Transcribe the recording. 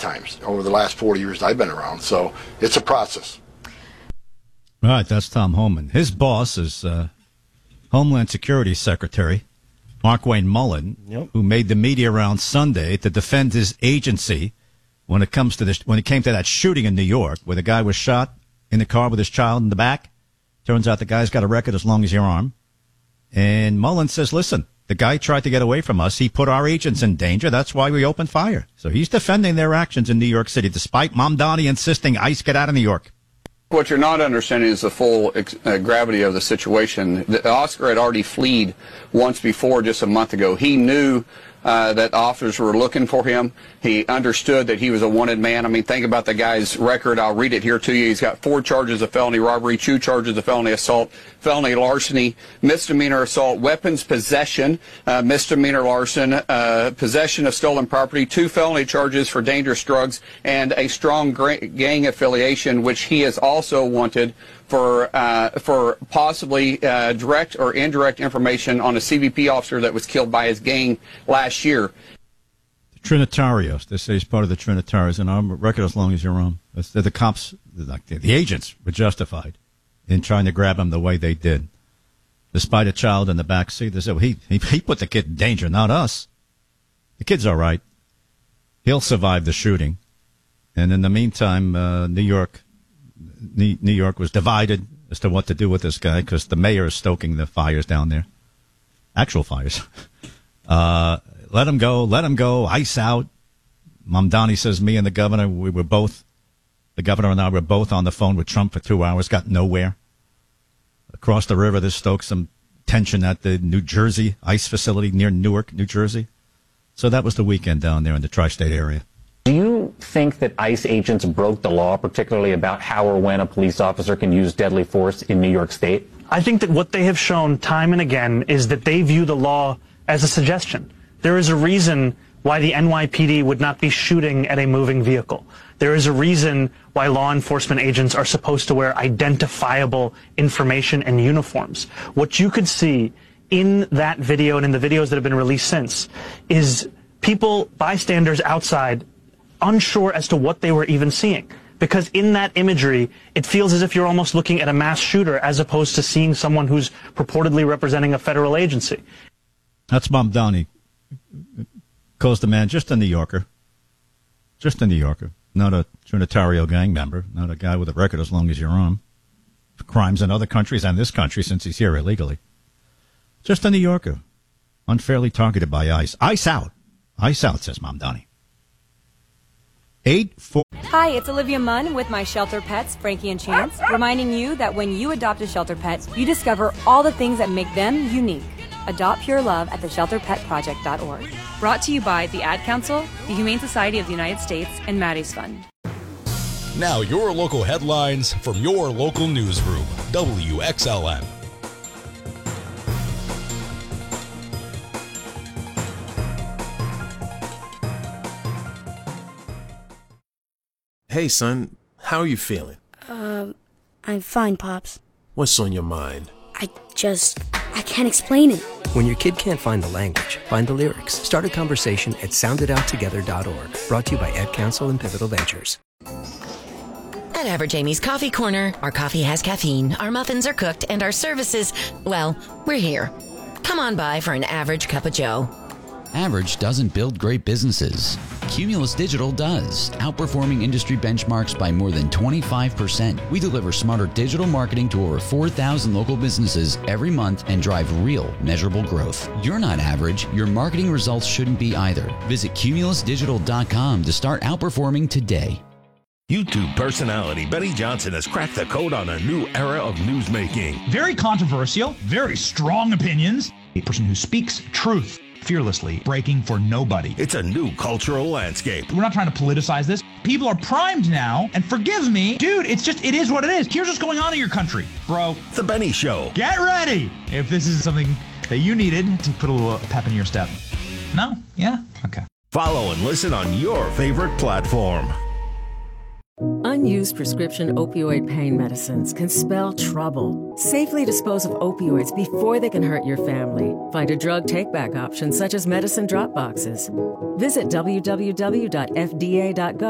times over the last 40 years I've been around. So it's a process. Right, that's Tom Homan. His boss is Homeland Security Secretary Markwayne Mullin, who made the media round Sunday to defend his agency when it came to that shooting in New York, where the guy was shot in the car with his child in the back. Turns out the guy's got a record as long as your arm. And Mullin says, listen, the guy tried to get away from us. He put our agents in danger. That's why we opened fire. So he's defending their actions in New York City, despite Mamdani insisting ICE get out of New York. What you're not understanding is the full gravity of the situation. Oscar had already fled once before, just a month ago. He knew that officers were looking for him. He understood that he was a wanted man. I mean, think about the guy's record. I'll read it here to you. He's got 4 charges of felony robbery, 2 charges of felony assault, felony larceny, misdemeanor assault, weapons possession, misdemeanor larceny, possession of stolen property, 2 felony charges for dangerous drugs, and a strong gang affiliation, which he is also wanted for possibly direct or indirect information on a CBP officer that was killed by his gang last year. The Trinitarios, they say he's part of the Trinitarios, and our record as long as your own. The cops, the agents were justified in trying to grab him the way they did. Despite a child in the back seat, they said, well, he put the kid in danger, not us. The kid's all right. He'll survive the shooting. And in the meantime, New York was divided as to what to do with this guy because the mayor is stoking the fires down there. Actual fires. Let him go, ICE out. Mamdani says me and the governor, the governor and I were both on the phone with Trump for 2 hours, got nowhere. Across the river, there's stoked some tension at the New Jersey ICE facility near Newark, New Jersey. So that was the weekend down there in the tri-state area. Do you think that ICE agents broke the law, particularly about how or when a police officer can use deadly force in New York State? I think that what they have shown time and again is that they view the law as a suggestion. There is a reason why the NYPD would not be shooting at a moving vehicle. There is a reason why law enforcement agents are supposed to wear identifiable information and uniforms. What you could see in that video and in the videos that have been released since is people, bystanders outside, unsure as to what they were even seeing. Because in that imagery, it feels as if you're almost looking at a mass shooter as opposed to seeing someone who's purportedly representing a federal agency. That's Mamdani. Calls the man just a New Yorker. Just a New Yorker. Not a Trinitario gang member. Not a guy with a record as long as your arm. Crimes in other countries and this country since he's here illegally. Just a New Yorker. Unfairly targeted by ICE. ICE out. ICE out, says Mamdani. 8-4. Hi, it's Olivia Munn with my shelter pets, Frankie and Chance, reminding you that when you adopt a shelter pet, you discover all the things that make them unique. Adopt pure love at theshelterpetproject.org. Brought to you by the Ad Council, the Humane Society of the United States, and Maddie's Fund. Now your local headlines from your local newsroom, WXLN. Hey, son, how are you feeling? I'm fine, Pops. What's on your mind? I can't explain it. When your kid can't find the language, find the lyrics. Start a conversation at sounditouttogether.org. Brought to you by Ad Council and Pivotal Ventures. At Average Amy's Coffee Corner, our coffee has caffeine, our muffins are cooked, and our services, well, we're here. Come on by for an average cup of joe. Average doesn't build great businesses. Cumulus Digital does, outperforming industry benchmarks by more than 25%. We deliver smarter digital marketing to over 4,000 local businesses every month and drive real, measurable growth. You're not average. Your marketing results shouldn't be either. Visit cumulusdigital.com to start outperforming today. YouTube personality Benny Johnson has cracked the code on a new era of newsmaking. Very controversial, very strong opinions. A person who speaks truth fearlessly, breaking for nobody. It's a new cultural landscape. We're not trying to politicize this. People are primed now, and forgive me, dude, it is what it is. Here's what's going on in your country, bro. The Benny Show. Get ready if this is something that you needed to put a little pep in your step. No? Yeah? Okay. Follow and listen on your favorite platform. Unused prescription opioid pain medicines can spell trouble. Safely dispose of opioids before they can hurt your family. Find a drug take-back option such as medicine drop boxes. Visit www.fda.gov